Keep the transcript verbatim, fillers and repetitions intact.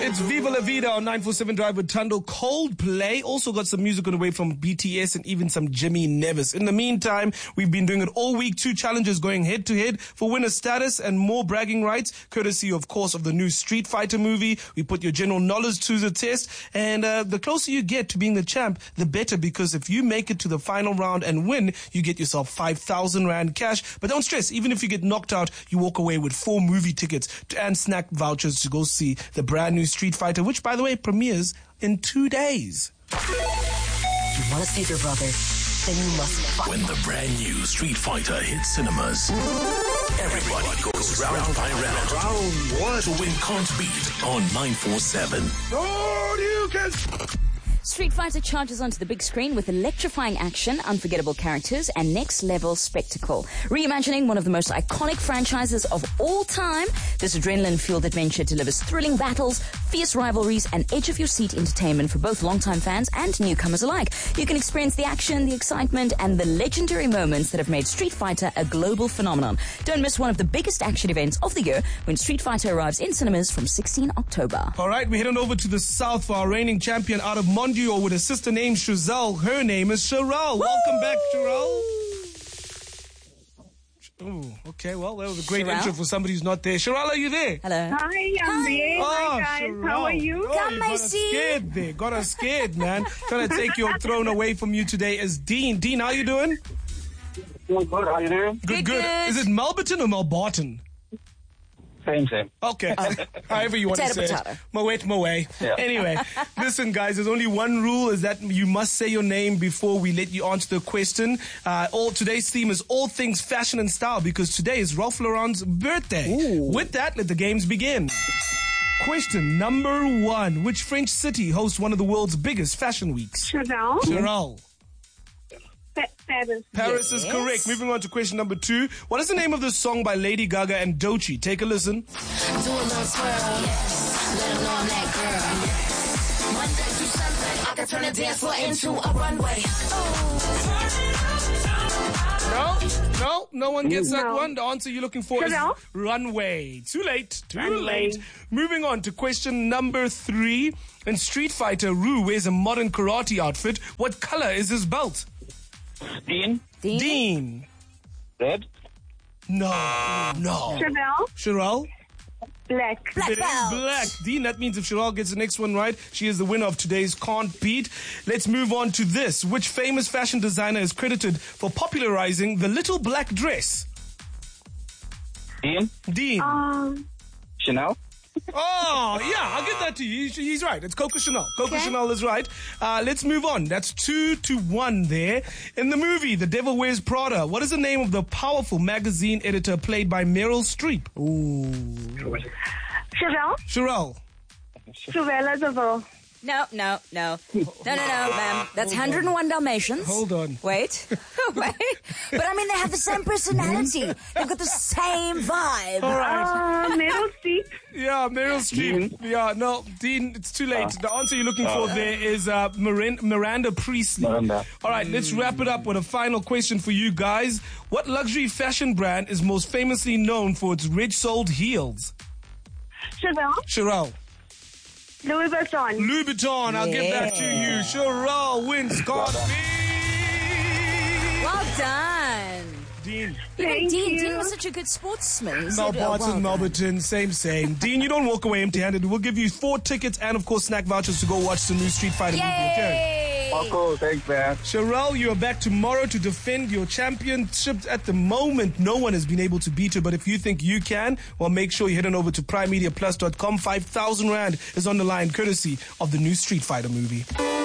It's Viva La Vida on nine forty-seven Drive with Tando. Coldplay. Also got some music on the way from B T S and even some Jimmy Nevis. In the meantime, we've been doing it all week. Two challenges going head to head for winner status and more bragging rights, courtesy, of course, of the new Street Fighter movie. We put your general knowledge to the test. And uh, the closer you get to being the champ, the better, because if you make it to the final round and win, you get yourself five thousand Rand cash. But don't stress. Even if you get knocked out, you walk away with four movie tickets and snack vouchers to go see the brand new Street Fighter, which, by the way, premieres in two days. You want to save your brother, then you must fight. When the brand new Street Fighter hits cinemas, everybody goes round by round. Round one to win can't beat on nine forty-seven. Oh, you can... Street Fighter charges onto the big screen with electrifying action, unforgettable characters, and next-level spectacle. Reimagining one of the most iconic franchises of all time, this adrenaline-fueled adventure delivers thrilling battles, fierce rivalries, and edge-of-your-seat entertainment for both longtime fans and newcomers alike. You can experience the action, the excitement, and the legendary moments that have made Street Fighter a global phenomenon. Don't miss one of the biggest action events of the year when Street Fighter arrives in cinemas from sixteenth October. All right, we're heading over to the south for our reigning champion out of Monduo with a sister named Shazelle. Her name is Cheryl. Welcome back, Cheryl. Oh, okay. Well, that was a great Cheryl? intro for somebody who's not there. Cheryl, are you there? Hello. Hi, I'm there. Oh, Hi, guys. Cheryl. How are you? Oh, Come, you got us Macy. scared there. Got us scared, man. Trying to take your throne away from you today is Dean. Dean, how you doing? Doing good. How you doing? Good, Good, good. good. Is it Melberton or Melbarton? Same, same. Okay. However you want Potato, to say potato. it. Moet, moe. Yeah. Anyway, listen, guys, there's only one rule, is that you must say your name before we let you answer the question. Uh, all Today's theme is all things fashion and style, because today is Ralph Lauren's birthday. Ooh. With that, let the games begin. Question number one. Which French city hosts one of the world's biggest fashion weeks? Chanel. Cheryl. Pa- Paris. Paris is Yes. correct. Moving on to question number two. What is the name of the song by Lady Gaga and Doechii? Take a listen. Do a little swirl, yes. Let 'em know I'm that girl, yes. Monday through Sunday, I can turn the dance floor into a runway. No, no, no one gets that No. one. The answer you're looking for Chanel? is runway. Too late, too Runway. late. Moving on to question number three. In Street Fighter, Ryu wears a modern karate outfit. What color is his belt? Dean, Dean? Dean. red. No, no. Chanel. Cheryl? Black. Black It is belt. black. Dean, that means if Cheryl gets the next one right, she is the winner of today's Can't Beat. Let's move on to this. Which famous fashion designer is credited for popularizing the little black dress? Dean, Dean. Um, Chanel. Oh, yeah, I'll give that to you. He's, he's right. It's Coco Chanel. Coco Okay. Chanel is right. Uh, let's move on. That's two to one there. In the movie, The Devil Wears Prada, what is the name of the powerful magazine editor played by Meryl Streep? Ooh. Chanel. Cheryl. Cruella de Vil. No, no, no. No, no, no, ma'am. That's one hundred one Dalmatians. Hold on. Wait. Wait. But I mean, they have the same personality. They've got the same vibe. All right. Uh, Meryl Streep. Yeah, Meryl Streep. Yeah, no, Dean, it's too late. The answer you're looking for there is uh, Miran- Miranda Priestley. Miranda. All right, let's wrap it up with a final question for you guys. What luxury fashion brand is most famously known for its ridge-soled heels? Chanel. Cheryl. Louis Vuitton. Louis Vuitton, I'll give that to you. Cheryl wins Can't Beat. Well done. Dean. Even Thank Dean, you. Dean was such a good sportsman. He said, oh, Melbarton, well done. Melberton, same, same. Dean, you don't walk away empty-handed. We'll give you four tickets and, of course, snack vouchers to go watch the new Street Fighter movie. Okay? Yay! Oh, cool. Thanks, man. Cheryl, you are back tomorrow to defend your championship. At the moment, no one has been able to beat her, but if you think you can, well, make sure you head on over to prime media plus dot com. five thousand Rand is on the line, courtesy of the new Street Fighter movie.